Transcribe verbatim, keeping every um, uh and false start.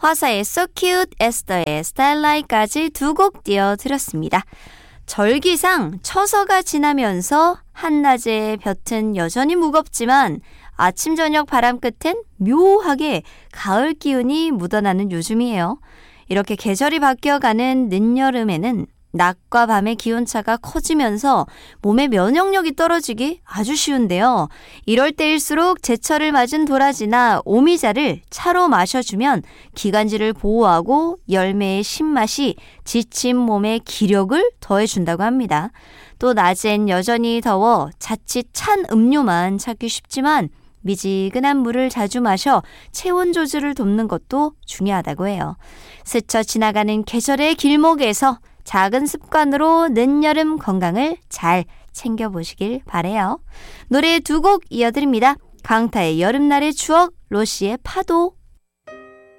화사의 So Cute, 에스더의 Style Like까지 두 곡 띄워드렸습니다. 절기상 처서가 지나면서 한낮의 볕은 여전히 무겁지만 아침 저녁 바람 끝엔 묘하게 가을 기운이 묻어나는 요즘이에요. 이렇게 계절이 바뀌어가는 늦여름에는 낮과 밤의 기온차가 커지면서 몸의 면역력이 떨어지기 아주 쉬운데요. 이럴 때일수록 제철을 맞은 도라지나 오미자를 차로 마셔주면 기관지를 보호하고 열매의 신맛이 지친 몸에 기력을 더해준다고 합니다. 또 낮엔 여전히 더워 자칫 찬 음료만 찾기 쉽지만 미지근한 물을 자주 마셔 체온 조절을 돕는 것도 중요하다고 해요. 스쳐 지나가는 계절의 길목에서 작은 습관으로 늦여름 건강을 잘 챙겨보시길 바래요. 노래 두 곡 이어드립니다. 강타의 여름날의 추억, 로시의 파도.